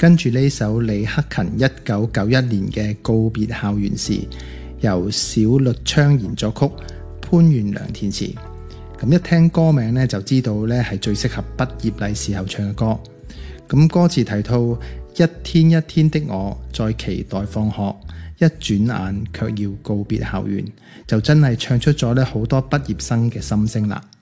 跟住呢首李克勤1991年嘅告別校園時，由小律昌言作曲，潘源良填詞。咁一聽歌名呢，就知道呢係最適合畢業禮時候唱嘅歌。咁歌詞提到一天一天的我在期待放學，一轉眼卻要告別校園，就真係唱出咗呢好多畢業生嘅心聲啦。